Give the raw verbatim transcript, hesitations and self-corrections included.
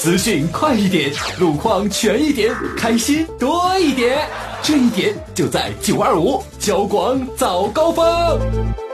资讯快一点，路况全一点，开心多一点。这一点就在九二五交广早高峰。